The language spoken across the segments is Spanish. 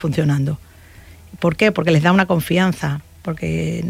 funcionando. ¿Por qué? Porque les da una confianza, porque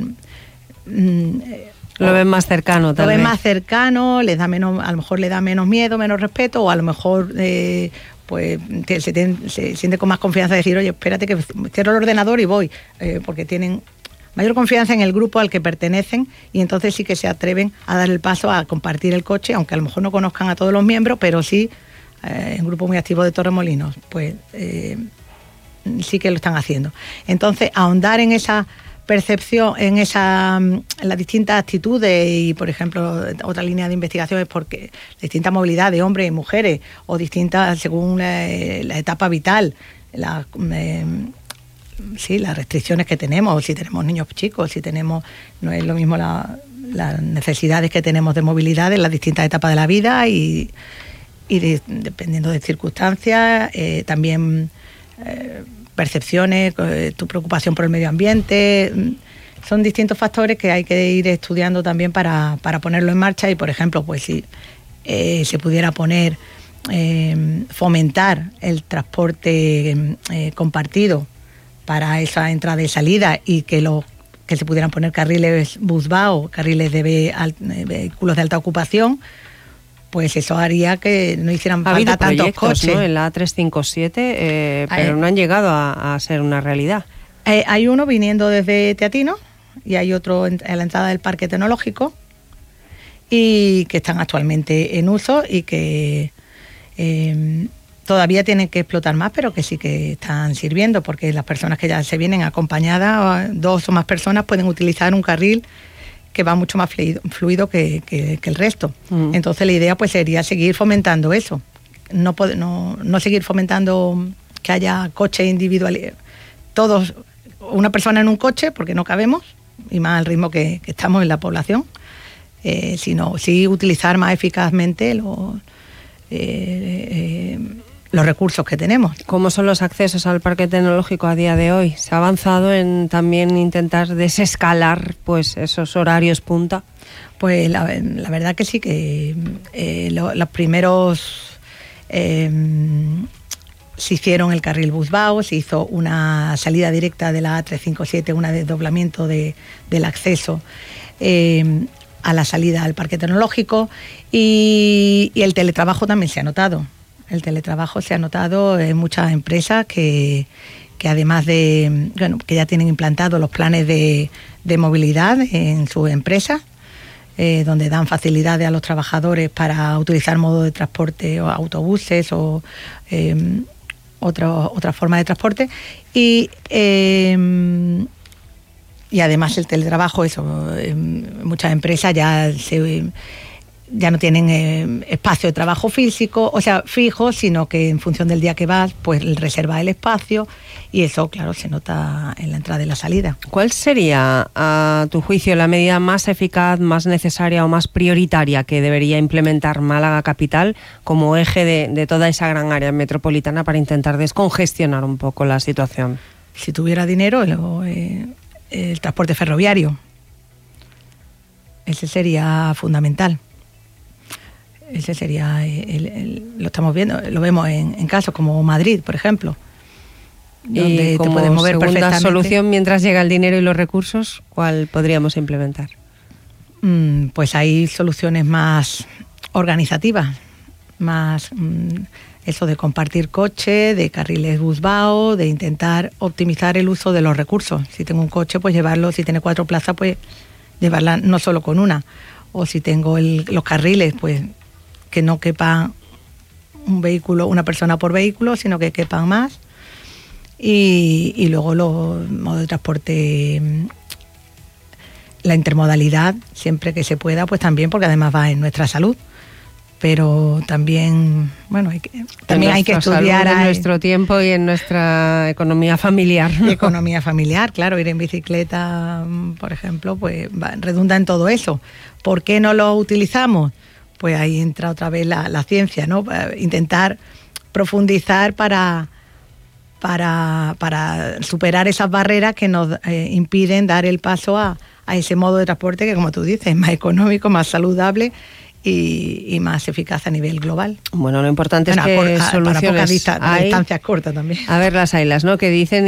lo ven más cercano también. Lo ven más cercano, les da menos, a lo mejor le da menos miedo, menos respeto, o a lo mejor pues se siente con más confianza de decir, oye, espérate que cierro el ordenador y voy, porque tienen mayor confianza en el grupo al que pertenecen, y entonces sí que se atreven a dar el paso a compartir el coche, aunque a lo mejor no conozcan a todos los miembros, pero sí, en un grupo muy activo de Torremolinos, pues sí que lo están haciendo. Entonces, ahondar en esa percepción, en las distintas actitudes, y por ejemplo, otra línea de investigación es porque distinta movilidad de hombres y mujeres, o distintas según la etapa vital, las restricciones que tenemos, si tenemos niños chicos, si tenemos, no es lo mismo las necesidades que tenemos de movilidad en las distintas etapas de la vida, y dependiendo de circunstancias, también percepciones, tu preocupación por el medio ambiente. Son distintos factores que hay que ir estudiando también para ponerlo en marcha. Y por ejemplo, pues si se pudiera fomentar el transporte compartido para esa entrada y salida, y que se pudieran poner carriles busbao, carriles de vehículos de alta ocupación, pues eso haría que no hicieran falta tantos coches, ¿no? En la A357, pero no han llegado a ser una realidad. Hay uno viniendo desde Teatino y hay otro en la entrada del Parque Tecnológico, y que están actualmente en uso, y que todavía tienen que explotar más, pero que sí que están sirviendo, porque las personas que ya se vienen acompañadas, 2 o más personas, pueden utilizar un carril que va mucho más fluido que el resto. Entonces la idea pues sería seguir fomentando eso, no seguir fomentando que haya coches individuales, todos, una persona en un coche, porque no cabemos, y más al ritmo que estamos en la población, sino sí utilizar más eficazmente los recursos que tenemos. ¿Cómo son los accesos al Parque Tecnológico a día de hoy? ¿Se ha avanzado en también intentar desescalar pues esos horarios punta? Pues la verdad que sí, que los primeros se hicieron el carril busbao, se hizo una salida directa de la A357, un desdoblamiento del acceso a la salida al Parque Tecnológico, y el teletrabajo también se ha notado. El teletrabajo se ha notado en muchas empresas que además de, que ya tienen implantados los planes de movilidad en sus empresas, donde dan facilidades a los trabajadores para utilizar modos de transporte, o autobuses, o otra forma de transporte, y además el teletrabajo, muchas empresas ya no tienen espacio de trabajo físico, o sea, fijo, sino que en función del día que vas, pues reserva el espacio, y eso, claro, se nota en la entrada y la salida. ¿Cuál sería, a tu juicio, la medida más eficaz, más necesaria o más prioritaria que debería implementar Málaga Capital como eje de toda esa gran área metropolitana para intentar descongestionar un poco la situación? Si tuviera dinero, el transporte ferroviario, ese sería fundamental. Ese sería, lo estamos viendo, lo vemos en casos como Madrid, por ejemplo, donde y como te puedes mover perfectamente. Segunda solución, mientras llega el dinero y los recursos, ¿cuál podríamos implementar? Pues hay soluciones más organizativas, más eso de compartir coche, de carriles busbao, de intentar optimizar el uso de los recursos. Si tengo un coche, pues llevarlo, si tiene 4 plazas, pues llevarla no solo con una, o si tengo los carriles, pues que no quepa una persona por vehículo, sino que quepan más, y luego los modos de transporte, la intermodalidad, siempre que se pueda, pues también, porque además va en nuestra salud, pero también, hay que estudiar en nuestro tiempo y en nuestra economía familiar, ¿no? Economía familiar, claro, ir en bicicleta, por ejemplo, pues redunda en todo eso. ¿Por qué no lo utilizamos? Pues ahí entra otra vez la ciencia, ¿no? Para intentar profundizar para superar esas barreras que nos impiden dar el paso a ese modo de transporte que, como tú dices, es más económico, más saludable y más eficaz a nivel global. Bueno, lo importante es que soluciones para pocas distancias cortas también. A ver las ailas, ¿no? Que dicen